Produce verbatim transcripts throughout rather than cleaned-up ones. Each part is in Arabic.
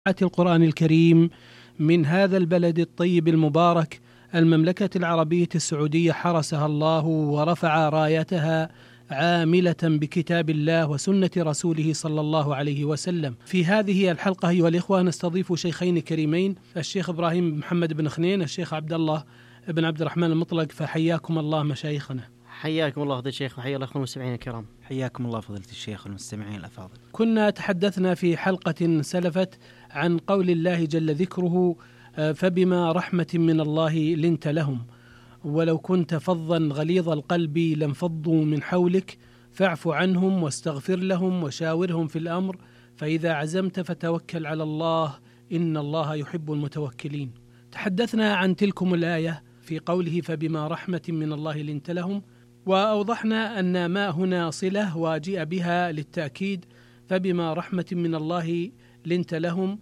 القرآن الكريم من هذا البلد الطيب المبارك المملكة العربية السعودية، حرسها الله ورفع رايتها عاملة بكتاب الله وسنة رسوله صلى الله عليه وسلم. في هذه الحلقة أيها الإخوة نستضيف شيخين كريمين، الشيخ إبراهيم محمد بن خنين، الشيخ عبد الله بن عبد الرحمن المطلق، فحياكم الله مشايخنا. حياكم الله فضيلة الشيخ وحيا الله المستمعين الكرام. حياكم الله فضيلة الشيخ والمستمعين الأفاضل. كنا تحدثنا في حلقة سلفت عن قول الله جل ذكره: فبما رحمة من الله لنت لهم ولو كنت فظا غليظ القلب لانفضوا من حولك فاعف عنهم واستغفر لهم وشاورهم في الأمر فإذا عزمت فتوكل على الله إن الله يحب المتوكلين. تحدثنا عن تلكم الآية في قوله فبما رحمة من الله لنت لهم، وأوضحنا أن ما هنا صلة وجيء بها للتأكيد، فبما رحمة من الله لنت لهم،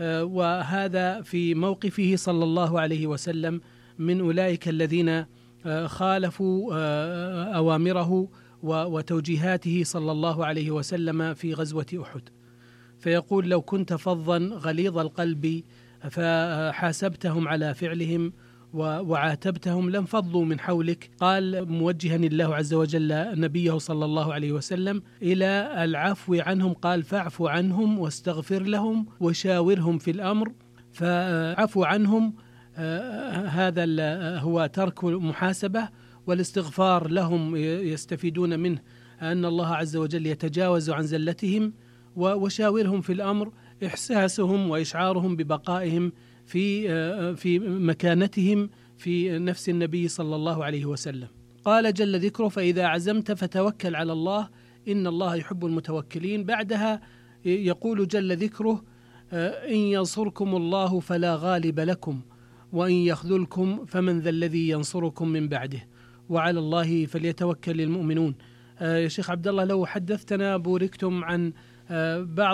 وهذا في موقفه صلى الله عليه وسلم من أولئك الذين خالفوا أوامره وتوجيهاته صلى الله عليه وسلم في غزوة أحد، فيقول: لو كنت فظا غليظ القلب فحاسبتهم على فعلهم وعاتبتهم لانفضوا من حولك. قال موجها الله عز وجل نبيه صلى الله عليه وسلم إلى العفو عنهم، قال: فاعف عنهم واستغفر لهم وشاورهم في الأمر. فعفو عنهم هذا هو ترك محاسبة، والاستغفار لهم يستفيدون منه أن الله عز وجل يتجاوز عن زلتهم، وشاورهم في الأمر إحساسهم وإشعارهم ببقائهم في في مكانتهم في نفس النبي صلى الله عليه وسلم. قال جل ذكره: فإذا عزمت فتوكل على الله إن الله يحب المتوكلين. بعدها يقول جل ذكره: إن ينصركم الله فلا غالب لكم وإن يخذلكم فمن ذا الذي ينصركم من بعده وعلى الله فليتوكل المؤمنون. يا شيخ عبد الله، لو حدثتنا بوركتم عن بعض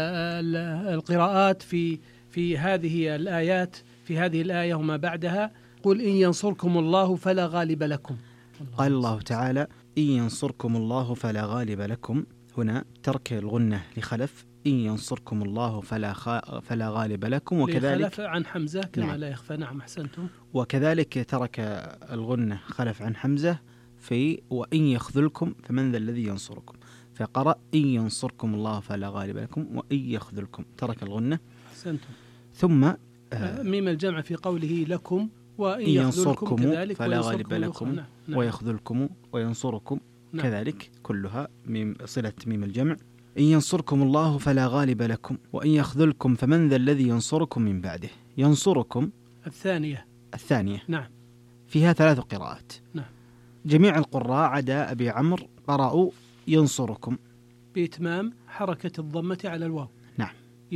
القراءات في في هذه الآيات، في هذه الآية وما بعدها. قل إن ينصركم الله فلا غالب لكم. قال الله تعالى: إن ينصركم الله فلا غالب لكم، هنا ترك الغنة لخلف، إن ينصركم الله فلا خا... فلا غالب لكم، وكذلك خلف عن حمزة كما نعم. لا يخفى. نعم، أحسنتم. وكذلك ترك الغنة خلف عن حمزة في وإن يخذلكم فمن ذا الذي ينصركم، فقرأ إن ينصركم الله فلا غالب لكم وإن يخذلكم، ترك الغنة. أحسنتم. ثم آه ميم الجمع في قوله لكم وإن ينصركم كذلك فلا غالب لكم نعم. نعم. ويخذلكم وينصركم نعم. كذلك كلها ميم صلة ميم الجمع. إن ينصركم الله فلا غالب لكم وإن يخذلكم فمن ذا الذي ينصركم من بعده. ينصركم الثانية الثانية نعم فيها ثلاث قراءات. نعم. جميع القراء عدا أبي عمرو قرأوا ينصركم بإتمام حركة الضمة على الواو. نعم.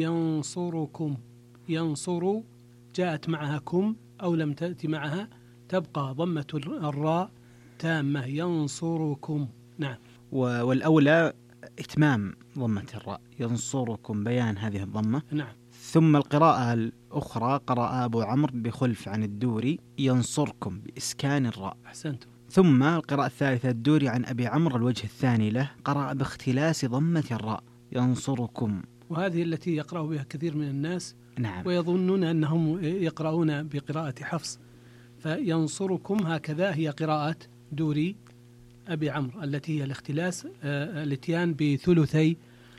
ينصركم، ينصر جاءت معها كم أو لم تأتي معها تبقى ضمة الراء تامة، ينصركم. نعم. والأولى إتمام ضمة الراء، ينصركم، بيان هذه الضمة. نعم. ثم القراءة الأخرى قرأ أبو عمرو بخلف عن الدوري ينصركم بإسكان الراء. أحسنتم. ثم القراءة الثالثة الدوري عن أبي عمرو الوجه الثاني له قرأ باختلاس ضمة الراء ينصركم، وهذه التي يقرأ بها كثير من الناس. نعم. ويظنون أنهم يقرؤون بقراءة حفص، فينصركم هكذا هي قراءة دوري أبي عمرو التي هي الاختلاس، الاتيان بثلثي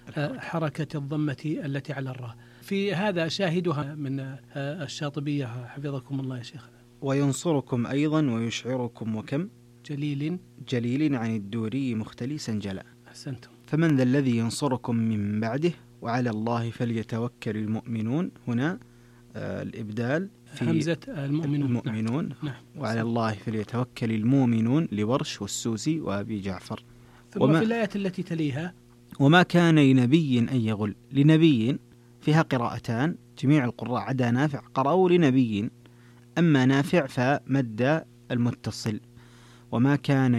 حركة الضمة التي على الراء. في هذا شاهدها من الشاطبية حفظكم الله يا شيخ. وينصركم أيضا ويشعركم وكم جليل جليل عن الدوري مختلسا جلا. أحسنتم. فمن ذا الذي ينصركم من بعده وعلى الله فليتوكل المؤمنون. هنا آه الإبدال في همزة المؤمنون, المؤمنون. نعم. وعلى الله فليتوكل المؤمنون لورش والسوسي وأبي جعفر. ثم وما في الآية التي تليها: وما كان لنبي أن يغل. لنبي فيها قراءتان، جميع القراء عدا نافع قرأوا لنبي، أما نافع فمد المتصل. وما كان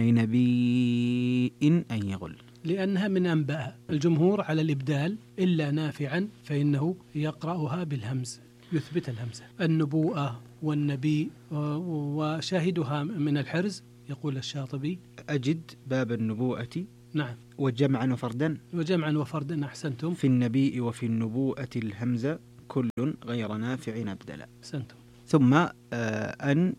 لنبي أن يغل، لأنها من أنباء. الجمهور على الإبدال إلا نافعا فإنه يقرأها بالهمز، يثبت الهمزة. النبوءة والنبي وشاهدها من الحرز يقول الشاطبي: أجد باب النبوءة. نعم. وجمعا وفردا. وجمعا وفردا. أحسنتم. في النبي وفي النبوءة الهمزة كل غير نافع أبدلا. سنتم. ثم آه أن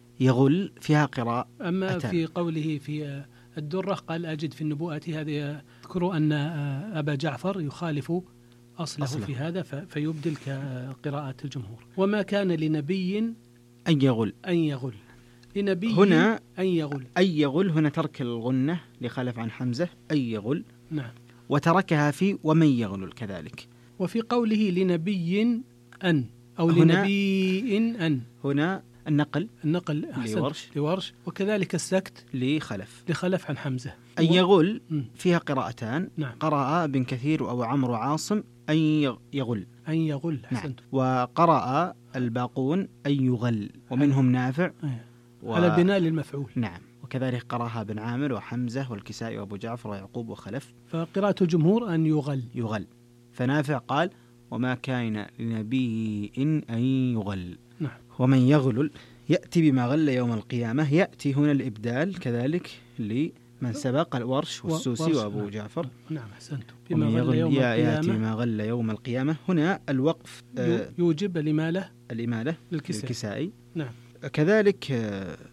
يغل فيها قراءة. أما أتان. في قوله في الدرة قال أجد في النبوءة هذه يذكر أن أبا جعفر يخالف أصله, أصله. في هذا فيبدل كقراءة الجمهور. وما كان لنبي أن يغل أن يغل لنبي هنا أن يغل أن يغل هنا ترك الغنة لخلف عن حمزة أن يغل. نعم. وتركها في ومن يغل كذلك. وفي قوله لنبي أن أو لنبي أن هنا النقل النقل لورش لورش وكذلك السكت لخلف لخلف عن حمزة. أن يغل فيها قراءتان. نعم. قرأ بن كثير وأبو عمرو وعاصم أن يغل أن يغل. نعم. وقرأ الباقون أن يغل ومنهم نافع و... على بناء للمفعول. نعم. وكذلك قرأها بن عامر وحمزة والكسائي وأبو جعفر ويعقوب وخلف. فقراءة الجمهور أن يغل يغل. فنافع قال وما كان لنبي أن يغل. نعم. ومن يغلل يأتي بما غل يوم القيامة. يأتي هنا الإبدال كذلك لمن سبق الورش والسوسي وأبو جعفر. نعم أحسنتم. بما غل يوم القيامة يأتي بما غل يوم القيامة. هنا الوقف يوجب الإمالة الإمالة للكسائي. للكسائي. نعم. كذلك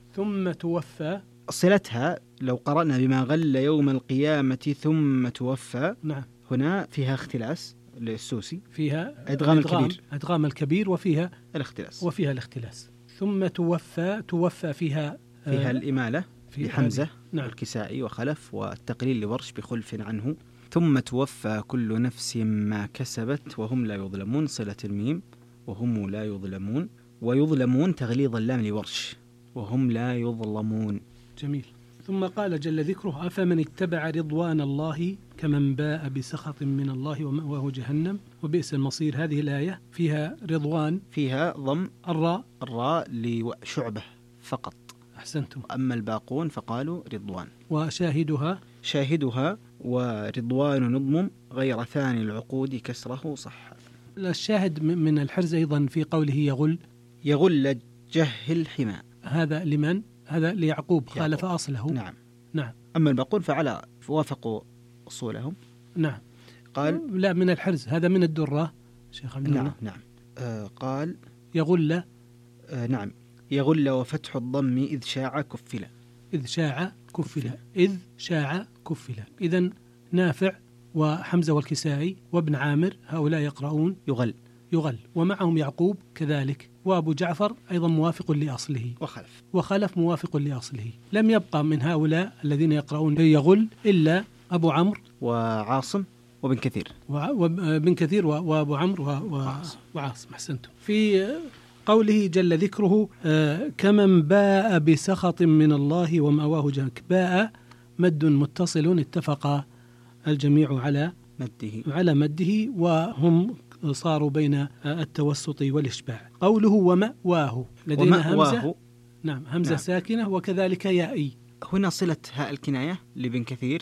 ثم توفى صلتها لو قرأنا بما غل يوم القيامة ثم توفى. نعم. هنا فيها اختلاس للسوسي. فيها إدغام الكبير إدغام الكبير وفيها الاختلاس وفيها الاختلاس. ثم توفى توفى فيها فيها الإمالة في لحمزة. نعم. الكسائي وخلف والتقليل لورش بخلف عنه. ثم توفى كل نفس ما كسبت وهم لا يظلمون. صلة الميم وهم لا يظلمون. ويظلمون تغليظ اللام لورش وهم لا يظلمون. جميل. ثم قال جل ذكره أفمن اتبع رضوان الله كمن باء بسخط من الله ومأواه جهنم وبئس المصير. هذه الآية فيها رضوان فيها ضم الراء الراء لشعبة فقط. أحسنتم. أما الباقون فقالوا رضوان. وشاهدها شاهدها ورضوان نضمم غير ثاني العقود كسره صح. الشاهد من الحرز أيضا في قوله يغل يغل جهل حمى. هذا لمن؟ هذا ليعقوب خالف أصله. نعم. نعم. أما الباقون فعلى وافقوا أصولهم. نعم. قال لا من الحرز هذا من الدرة شيخ عبد الله. نعم نعم. آه قال يغل آه نعم يغل وفتح الضم إذ شاع كفلا. إذ شاع كفلا. إذ شاع كفلا. إذن نافع وحمزة والكسائي وابن عامر هؤلاء يقرؤون يغل يغل ومعهم يعقوب كذلك وأبو جعفر أيضا موافق لأصله وخلف وخلف موافق لأصله. لم يبقى من هؤلاء الذين يقرؤون يغل إلا أبو عمرو وعاصم وابن كثير وابن كثير وأبو عمرو وعاصم. أحسنتم. في قوله جل ذكره كمن باء بسخط من الله ومأواه جهنم. باء مد متصل اتفق الجميع على مده على مده وهم صاروا بين التوسط والإشباع. قوله ومأواه لدينا همزة. نعم همزة نعم. ساكنة وكذلك يائي. هنا صلة هاء الكناية لابن كثير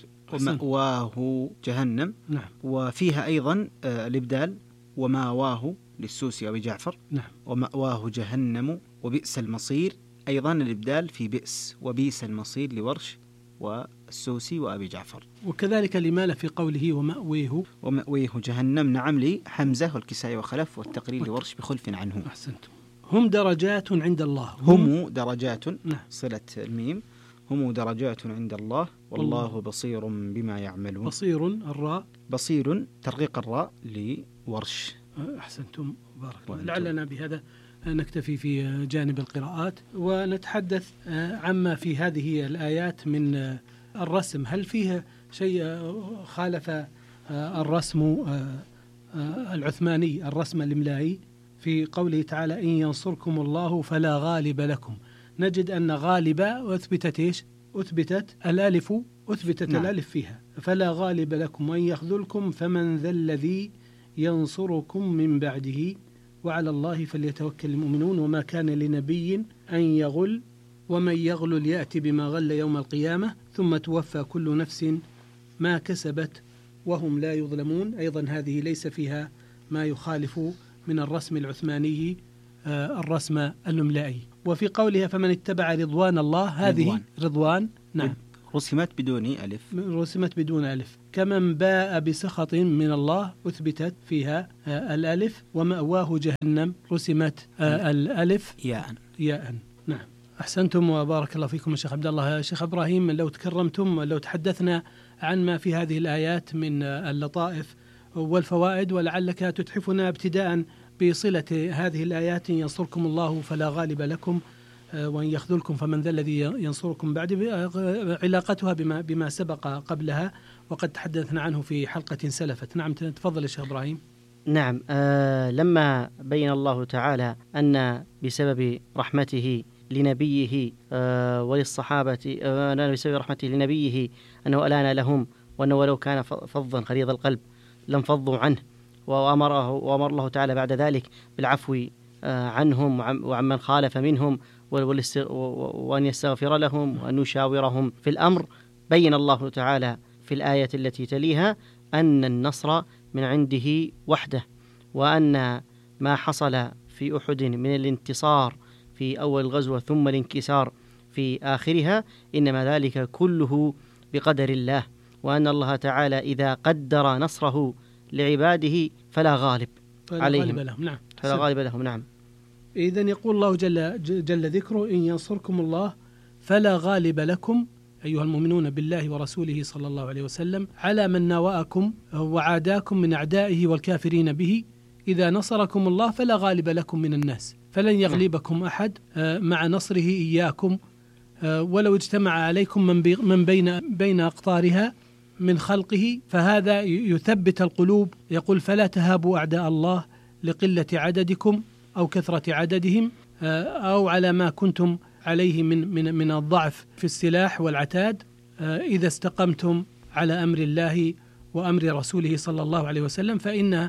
ومأواه جهنم. نعم. وفيها أيضا الإبدال ومأواه للسوسي أبي جعفر. نعم. ومأواه جهنم وبئس المصير. أيضا الإبدال في بئس وبئس المصير لورش والسوسي وأبي جعفر. وكذلك الإمالة في قوله ومأويه ومأويه جهنم. نعم لحمزة والكسائي وخلف والتقليل لورش بخلف عنه. أحسنتم. هم درجات عند الله. هم, هم درجات. نعم. صلة الميم هم درجات عند الله والله الله بصير بما يعملون. بصير الراء بصير ترقيق الراء لورش. أحسنتم بارك الله. لعلنا بهذا نكتفي في جانب القراءات ونتحدث عما في هذه الآيات من الرسم. هل فيه شيء خالف الرسم العثماني الرسم الإملائي في قوله تعالى إن ينصركم الله فلا غالب لكم؟ نجد أن غالب أثبتت إيش؟ أثبتت الألف أثبتت نعم. الألف فيها فلا غالب لكم وإن يخذلكم فمن ذا الذي ينصركم من بعده وعلى الله فليتوكل المؤمنون. وما كان لنبي أن يغل ومن يغل يأتي بما غل يوم القيامة ثم توفى كل نفس ما كسبت وهم لا يظلمون. أيضا هذه ليس فيها ما يخالف من الرسم العثماني آه الرسم الإملائي. وفي قولها فمن اتبع رضوان الله هذه رضوان, رضوان نعم رسمت بدون ألف رسمت بدون ألف. كمن باء بسخط من الله أثبتت فيها الألف، ومأواه جهنم رسمت الألف ياء ياء. نعم، أحسنتم وبارك الله فيكم يا شيخ عبد الله. شيخ إبراهيم، لو تكرمتم لو تحدثنا عن ما في هذه الآيات من اللطائف والفوائد، ولعلك تتحفنا ابتداء بصلة هذه الآيات: إن ينصركم الله فلا غالب لكم وإن يخذلكم فمن ذا الذي ينصركم بعد، علاقتها بما بما سبق قبلها وقد تحدثنا عنه في حلقة سلفت. نعم، تفضل يا شيخ إبراهيم. نعم، آه لما بين الله تعالى أن بسبب رحمته لنبيه آه وللصحابة آه بسبب رحمته لنبيه أنه ألان لهم، وأنه ولو كان فظا غليظ القلب لم فضوا عنه، وأمره وأمر الله تعالى بعد ذلك بالعفو آه عنهم وعمن خالف منهم، وأن يستغفر لهم وأن يشاورهم في الأمر. بين الله تعالى في الآية التي تليها أن النصر من عنده وحده، وأن ما حصل في أحد من الانتصار في أول الغزوة ثم الانكسار في آخرها إنما ذلك كله بقدر الله، وأن الله تعالى إذا قدر نصره لعباده فلا غالب فلا عليهم غالب لهم. نعم، فلا غالب لهم. نعم، إذن يقول الله جل, جل ذكره: إن ينصركم الله فلا غالب لكم أيها المؤمنون بالله ورسوله صلى الله عليه وسلم على من ناوأكم وعاداكم من أعدائه والكافرين به. إذا نصركم الله فلا غالب لكم من الناس، فلن يغلبكم أحد مع نصره إياكم، ولو اجتمع عليكم من بين بين أقطارها من خلقه. فهذا يثبت القلوب. يقول: فلا تهابوا أعداء الله لقلة عددكم أو كثرة عددهم، أو على ما كنتم عليه من من من الضعف في السلاح والعتاد، إذا استقمتم على أمر الله وأمر رسوله صلى الله عليه وسلم، فإن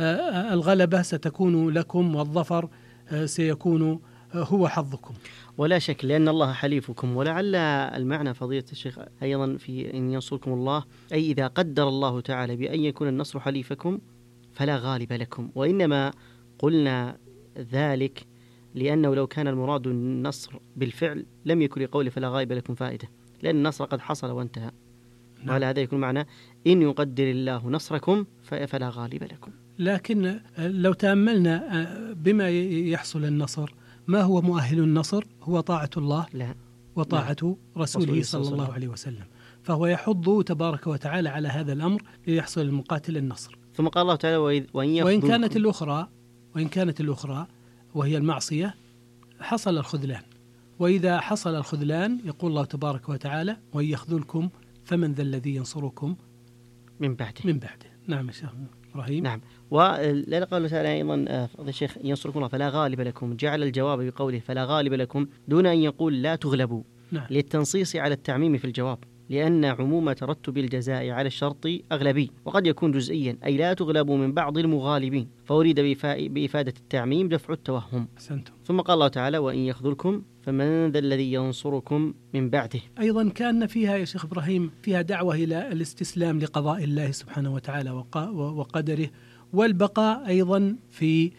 الغلبة ستكون لكم والظفر سيكون هو حظكم. ولا شك، لأن الله حليفكم. ولعل المعنى فضيلة الشيخ أيضا في إن ينصركم الله، أي إذا قدر الله تعالى بأن يكون النصر حليفكم فلا غالب لكم. وإنما قلنا ذلك لأنه لو كان المراد النصر بالفعل لم يكن لقوله فلا غالب لكم فائدة، لأن النصر قد حصل وانتهى. نعم. وعلى هذا يكون معنى إن يقدر الله نصركم فلا غالب لكم. لكن لو تأملنا بما يحصل النصر، ما هو مؤهل النصر؟ هو طاعة الله لا. وطاعة لا. رسوله صلى الله عليه وسلم. فهو يحض تبارك وتعالى على هذا الأمر ليحصل المقاتل النصر. ثم قال الله تعالى: وإن, وإن كانت الأخرى وإن كانت الأخرى وهي المعصية حصل الخذلان. وإذا حصل الخذلان يقول الله تبارك وتعالى: وإن يخذلكم فمن ذا الذي ينصركم من بعده من بعده. نعم يا شيخ إبراهيم. نعم. ولا قال تعالى أيضا فضل الشيخ: ينصركم الله فلا غالب لكم، جعل الجواب بقوله فلا غالب لكم دون أن يقول لا تغلبوا. نعم. للتنصيص على التعميم في الجواب، لأن عموم ترتب الجزاء على الشرط أغلبي، وقد يكون جزئيا، أي لا تغلبوا من بعض المغالبين، فأريد بإفادة التعميم دفع التوهم. أحسنتم. ثم قال الله تعالى: وإن يخذلكم فمن ذا الذي ينصركم من بعده. أيضا كان فيها يا شيخ إبراهيم فيها دعوة إلى الاستسلام لقضاء الله سبحانه وتعالى وقدره، والبقاء أيضا في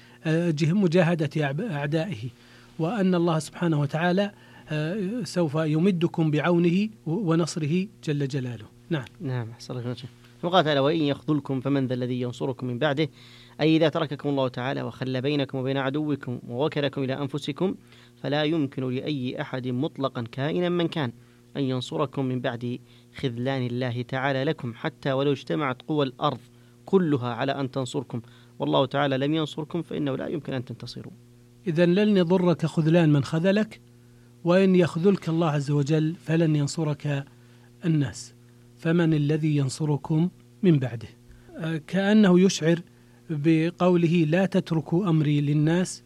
مجاهدة أعدائه، وأن الله سبحانه وتعالى سوف يمدكم بعونه ونصره جل جلاله. نعم. نعم، أحسن الله. ثم قال تعالى: وإن يخذلكم فمن ذا الذي ينصركم من بعده، أي إذا ترككم الله تعالى وخلى بينكم وبين عدوكم ووكلكم إلى أنفسكم فلا يمكن لأي أحد مطلقا كائنا من كان أن ينصركم من بعد خذلان الله تعالى لكم، حتى ولو اجتمعت قوى الأرض كلها على أن تنصركم والله تعالى لم ينصركم فإنه لا يمكن أن تنتصروا. إذن لن يضرك خذلان من خذلك، وإن يخذلك الله عز وجل فلن ينصرك الناس، فمن الذي ينصركم من بعده. كأنه يشعر بقوله: لا تتركوا أمري للناس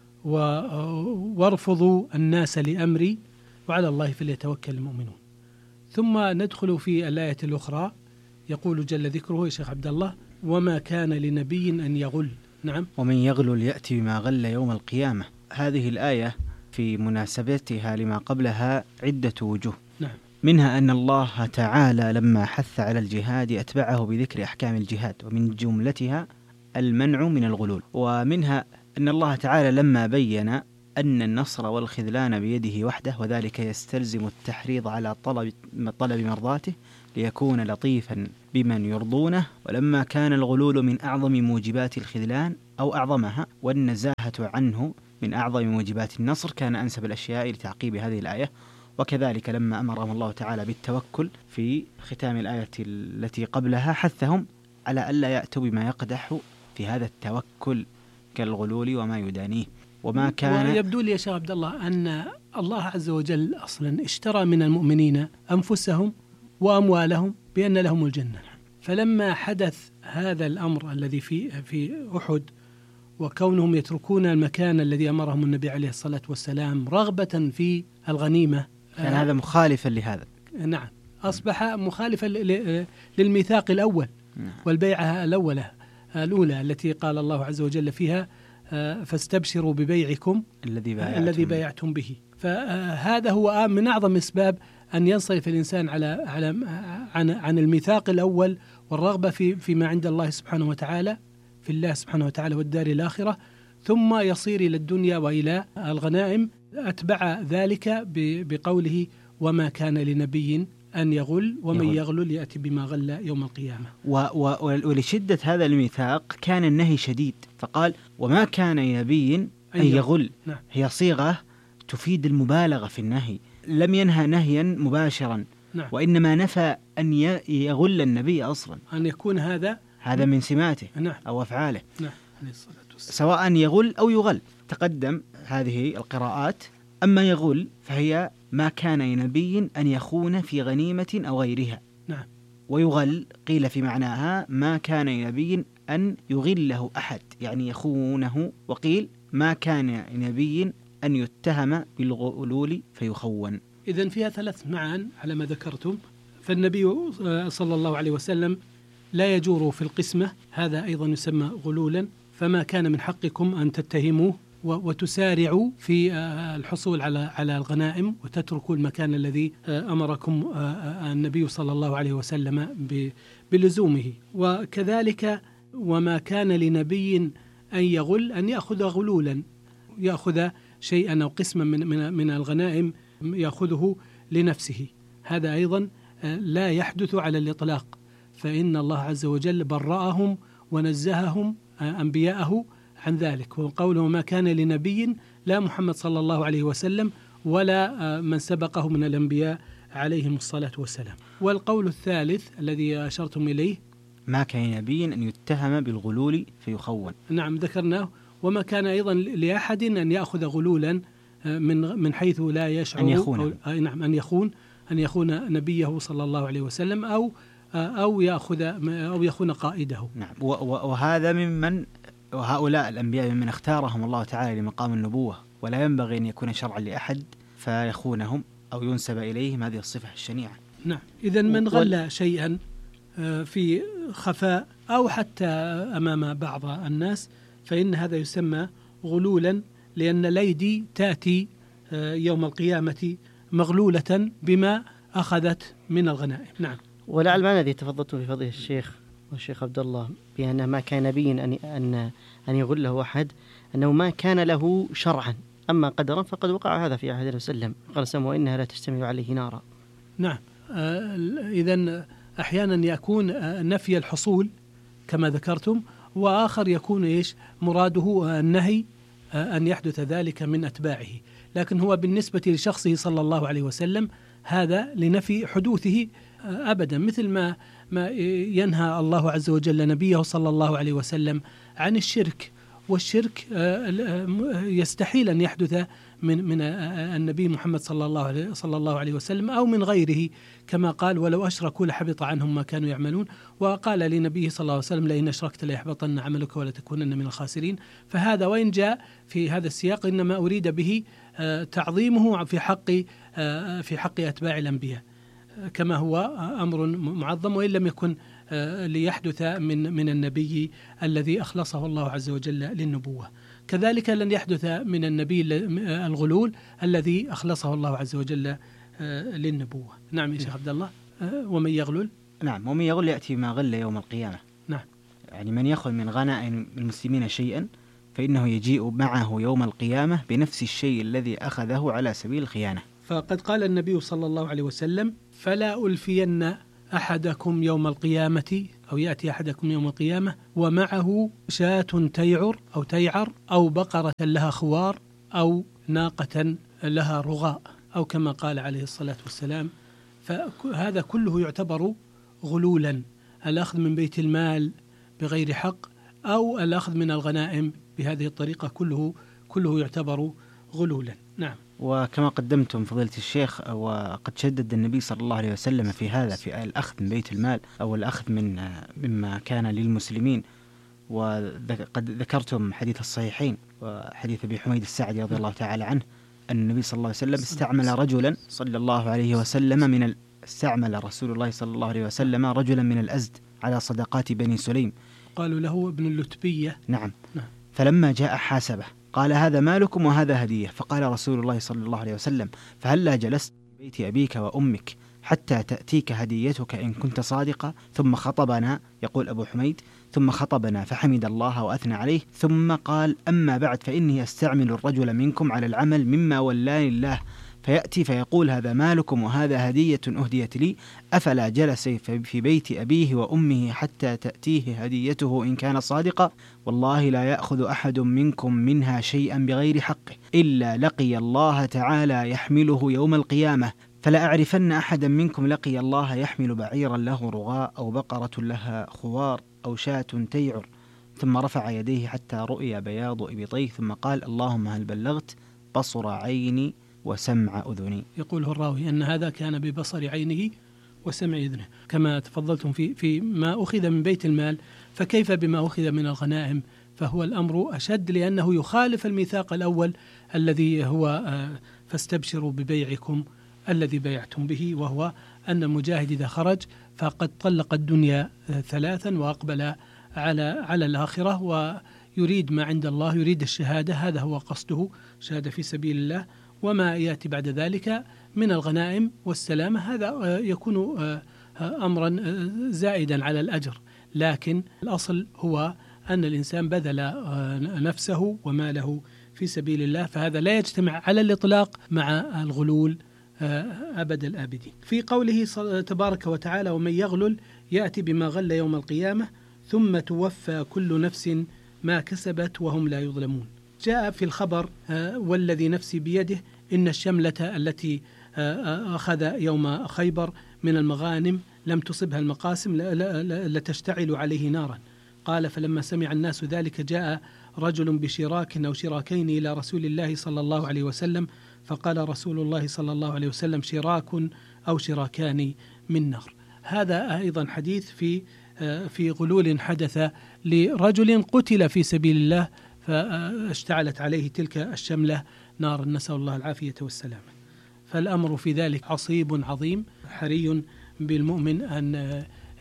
وارفضوا الناس لأمري وعلى الله فليتوكل المؤمنون. ثم ندخل في الآية الأخرى، يقول جل ذكره يا شيخ عبد الله: وما كان لنبي أن يغل. نعم. ومن يغل يأتي بما غل يوم القيامة. هذه الآية في مناسبتها لما قبلها عدة وجوه. نعم. منها أن الله تعالى لما حث على الجهاد أتبعه بذكر أحكام الجهاد، ومن جملتها المنع من الغلول. ومنها أن الله تعالى لما بين أن النصر والخذلان بيده وحده، وذلك يستلزم التحريض على طلب طلب مرضاته ليكون لطيفا بمن يرضونه. ولما كان الغلول من أعظم موجبات الخذلان أو أعظمها، والنزاهة عنه من أعظم موجبات النصر، كان أنسب الأشياء لتعقيب هذه الآية. وكذلك لما أمرهم الله تعالى بالتوكل في ختام الآية التي قبلها، حثهم على ألا يأتوا بما يقدح في هذا التوكل كالغلول وما يدانيه. وما كان ويبدو لي يا شيخ عبد الله أن الله عز وجل أصلا اشترى من المؤمنين أنفسهم وأموالهم بأن لهم الجنة. فلما حدث هذا الأمر الذي في في أحد، وكونهم يتركون المكان الذي أمرهم النبي عليه الصلاة والسلام رغبة في الغنيمة، كان هذا مخالفا لهذا. نعم، أصبح مخالفا للميثاق الأول والبيعة الأولى الأولى التي قال الله عز وجل فيها فاستبشروا ببيعكم الذي بايعتم, الذي بايعتم به. فهذا هو من أعظم أسباب أن ينصرف الإنسان على على عن عن الميثاق الأول والرغبة في فيما عند الله سبحانه وتعالى، في الله سبحانه وتعالى والدار الآخرة، ثم يصير إلى الدنيا وإلى الغنائم. أتبع ذلك بقوله وما كان لنبي أن يغل ومن يغل, يغل يأتي بما غل يوم القيامة. و و ولشدة هذا الميثاق كان النهي شديد، فقال وما كان لنبي أن يغل. نعم. هي صيغة تفيد المبالغة في النهي، لم ينهى نهيا مباشرا. نعم. وإنما نفى أن يغل النبي أصلا، أن يكون هذا هذا من سماته. نعم. أو أفعاله. نعم. سواء يغل أو يغل، تقدم هذه القراءات. أما يغل فهي ما كان لنبي أن يخون في غنيمة أو غيرها. نعم. ويغل قيل في معناها ما كان لنبي أن يغله أحد، يعني يخونه. وقيل ما كان لنبي أن يتهم بالغلول فيخون. إذن فيها ثلاث معان على ما ذكرتم. فالنبي صلى الله عليه وسلم لا يجور في القسمة، هذا أيضا يسمى غلولا. فما كان من حقكم أن تتهموه وتسارعوا في الحصول على على الغنائم وتتركوا المكان الذي أمركم النبي صلى الله عليه وسلم بلزومه. وكذلك وما كان لنبي أن يغل أن يأخذ غلولا، يأخذ شيئا أو قسما من من من الغنائم يأخذه لنفسه. هذا أيضا لا يحدث على الإطلاق، فإن الله عز وجل برأهم ونزههم أنبياءه عن ذلك. وقوله ما كان لنبي، لا محمد صلى الله عليه وسلم ولا من سبقه من الأنبياء عليهم الصلاة والسلام. والقول الثالث الذي أشرتم إليه ما كان لنبي أن يتهم بالغلول فيخون. نعم ذكرناه. وما كان أيضا لأحد أن يأخذ غلولا من من حيث لا يشعر أن يخون. أو نعم أن يخون أن يخون نبيه صلى الله عليه وسلم أو أو يأخذ أو يخون قائده. نعم. وهذا ممن وهؤلاء الأنبياء ممن اختارهم الله تعالى لمقام النبوة، ولا ينبغي أن يكون شرعا لأحد فيخونهم أو ينسب إليهم هذه الصفة الشنيعة. نعم. إذن من غل شيئا في خفاء أو حتى أمام بعض الناس فإن هذا يسمى غلولا، لأن الأيدي تأتي يوم القيامة مغلولة بما أخذت من الغنائم. نعم. ولعل المعنى الذي تفضلت في فضله الشيخ والشيخ عبد الله بأن ما كان نبي أن أن أن يغله أحد، أنه ما كان له شرعا، أما قدرا فقد وقع هذا في عهد النبي صلى الله عليه وسلم، قال سموا إنها لا تشتمل عليه نارا. نعم. إذن أحيانا يكون نفي الحصول كما ذكرتم، وآخر يكون إيش مراده النهي أن يحدث ذلك من أتباعه، لكن هو بالنسبة لشخصه صلى الله عليه وسلم هذا لنفي حدوثه أبدا، مثل ما ما ينهى الله عز وجل نبيه صلى الله عليه وسلم عن الشرك. والشرك يستحيل أن يحدث من من النبي محمد صلى الله عليه صلى الله عليه وسلم أو من غيره، كما قال ولو أشركوا لحبط عنهم ما كانوا يعملون. وقال لنبيه صلى الله عليه وسلم لئن أشركت ليحبطن عملك ولا تكونن من الخاسرين. فهذا وإن جاء في هذا السياق إنما أريد به تعظيمه في حق في حق أتباع الأنبياء كما هو أمر معظم، وإن لم يكن ليحدث من من النبي الذي أخلصه الله عز وجل للنبوة. كذلك لن يحدث من النبي الغلول الذي أخلصه الله عز وجل للنبوة. نعم يا شيخ عبد الله. ومن يغلل نعم ومن يغل يأتي ما غل يوم القيامة. نعم. يعني من يأخذ من غنائم المسلمين شيئا فإنه يجيء معه يوم القيامة بنفس الشيء الذي أخذه على سبيل الخيانة. فقد قال النبي صلى الله عليه وسلم: فلا ألفين أحدكم يوم القيامة، أو يأتي أحدكم يوم القيامة ومعه شاة تيعر أو تيعر أو بقرة لها خوار أو ناقة لها رغاء، أو كما قال عليه الصلاة والسلام. فهذا كله يعتبر غلولا، الأخذ من بيت المال بغير حق أو الأخذ من الغنائم بهذه الطريقة، كله كله يعتبر غلولا. نعم. وكما قدمتم فضيلة الشيخ، وقد شدد النبي صلى الله عليه وسلم في هذا، في الأخذ من بيت المال أو الأخذ من مما كان للمسلمين. وقد ذكرتم حديث الصحيحين وحديث أبي حميد الساعدي رضي الله تعالى عنه أن النبي صلى الله عليه وسلم استعمل رجلا صلى الله عليه وسلم من ال... استعمل رسول الله صلى الله عليه وسلم رجلا من الأزد على صدقات بني سليم، قالوا له ابن اللتبية. نعم. نعم. فلما جاء حاسبه قال: هذا مالكم وهذا هدية. فقال رسول الله صلى الله عليه وسلم: فهلا جلست في بيت أبيك وأمك حتى تأتيك هديتك إن كنت صادقا؟ ثم خطبنا، يقول أبو حميد، ثم خطبنا فحمد الله وأثنى عليه، ثم قال: أما بعد فإني أستعمل الرجل منكم على العمل مما ولاني الله، فيأتي فيقول: هذا مالكم وهذا هدية أهديت لي، أفلا جلس في بيت أبيه وأمه حتى تأتيه هديته إن كان صادقا؟ والله لا يأخذ أحد منكم منها شيئا بغير حقه إلا لقي الله تعالى يحمله يوم القيامة، فلا أعرفن أحدا منكم لقي الله يحمل بعيرا له رغاء أو بقرة لها خوار أو شاة تيعر. ثم رفع يديه حتى رؤي بياض إبطيه، ثم قال: اللهم هل بلغت؟ بصر عيني وسمع أذني. يقوله الراوي أن هذا كان ببصر عينه وسمع أذنه. كما تفضلتم في في ما أخذ من بيت المال، فكيف بما أخذ من الغنائم؟ فهو الأمر أشد، لأنه يخالف الميثاق الأول الذي هو فاستبشروا ببيعكم الذي بيعتم به، وهو أن المجاهد إذا خرج فقد طلق الدنيا ثلاثا وأقبل على على الآخرة، ويريد ما عند الله، يريد الشهادة، هذا هو قصده، شهادة في سبيل الله. وما يأتي بعد ذلك من الغنائم والسلامة هذا يكون أمرا زائدا على الأجر، لكن الأصل هو أن الإنسان بذل نفسه وماله في سبيل الله، فهذا لا يجتمع على الإطلاق مع الغلول أبد الآبدين. في قوله تبارك وتعالى: ومن يغلل يأتي بما غل يوم القيامة ثم توفى كل نفس ما كسبت وهم لا يظلمون. جاء في الخبر: والذي نفسي بيده إن الشملة التي أخذ يوم خيبر من المغانم لم تصبها المقاسم لتشتعل عليه نارا. قال: فلما سمع الناس ذلك جاء رجل بشراك أو شراكين إلى رسول الله صلى الله عليه وسلم، فقال رسول الله صلى الله عليه وسلم: شراك أو شراكان من نار. هذا أيضا حديث في في غلول حدث لرجل قتل في سبيل الله فاشتعلت عليه تلك الشملة نار، نسأل الله العافية والسلامة. فالأمر في ذلك عصيب عظيم، حري بالمؤمن أن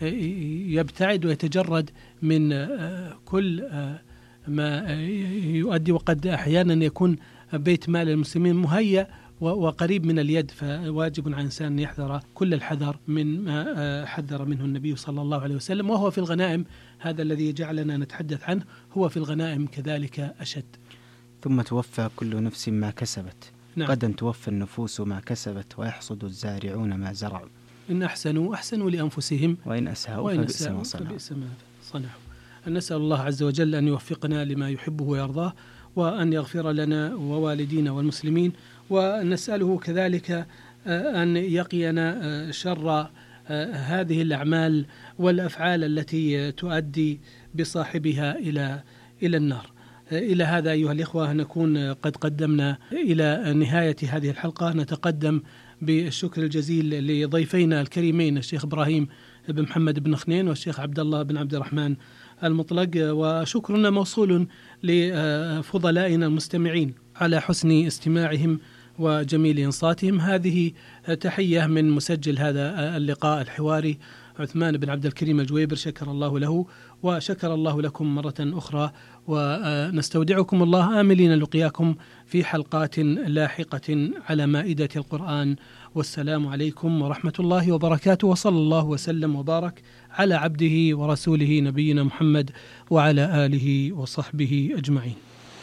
يبتعد ويتجرد من كل ما يؤدي، وقد أحيانا يكون بيت مال المسلمين مهيأ وقريب من اليد، فواجب على الإنسان أن يحذر كل الحذر من ما حذر منه النبي صلى الله عليه وسلم. وهو في الغنائم، هذا الذي جعلنا نتحدث عنه، هو في الغنائم كذلك أشد. ثم توفى كل نفس ما كسبت. نعم. غدا توفى النفوس ما كسبت ويحصد الزارعون ما زرعوا. إن أحسنوا أحسنوا لأنفسهم وإن أساءوا فبئس ما صنعوا. صنعوا. نسأل الله عز وجل أن يوفقنا لما يحبه ويرضاه، وأن يغفر لنا ووالدينا والمسلمين، ونسأله كذلك أن يقينا شر هذه الأعمال والأفعال التي تؤدي بصاحبها إلى إلى النار. إلى هذا أيها الإخوة نكون قد قدمنا إلى نهاية هذه الحلقة. نتقدم بالشكر الجزيل لضيفينا الكريمين الشيخ إبراهيم بن محمد بن خنين والشيخ عبد الله بن عبد الرحمن المطلق، وشكرنا موصول لفضلائنا المستمعين على حسن استماعهم وجميل إنصاتهم. هذه تحية من مسجل هذا اللقاء الحواري عثمان بن عبد الكريم الجويبر، شكر الله له وشكر الله لكم مرة أخرى، ونستودعكم الله آملين لقياكم في حلقات لاحقة على مائدة القرآن. والسلام عليكم ورحمة الله وبركاته، وصلى الله وسلم وبارك على عبده ورسوله نبينا محمد وعلى آله وصحبه أجمعين.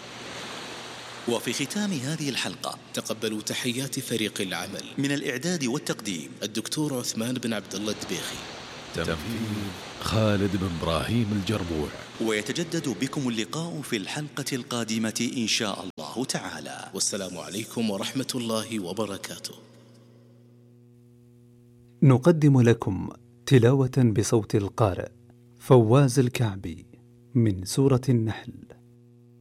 وفي ختام هذه الحلقة تقبلوا تحيات فريق العمل من الإعداد والتقديم الدكتور عثمان بن عبد الله الدبيخي، تنفيذ خالد بن إبراهيم الجربوع. ويتجدد بكم اللقاء في الحلقة القادمة إن شاء الله تعالى، والسلام عليكم ورحمة الله وبركاته. نقدم لكم تلاوة بصوت القارئ فواز الكعبي من سورة النحل.